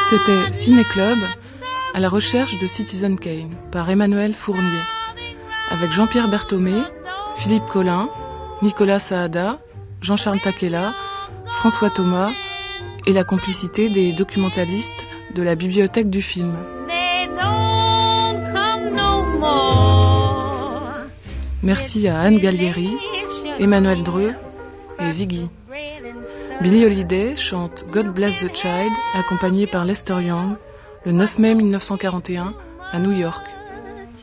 C'était Ciné Club, à la recherche de Citizen Kane, par Emmanuel Fournier, avec Jean-Pierre Berthomé, Philippe Collin, Nicolas Saada, Jean-Charles Takela, François Thomas et la complicité des documentalistes de la Bibliothèque du film. Merci à Anne Gallieri, Emmanuel Dreux et Ziggy. Billie Holiday chante God Bless the Child, accompagnée par Lester Young, le 9 mai 1941 à New York.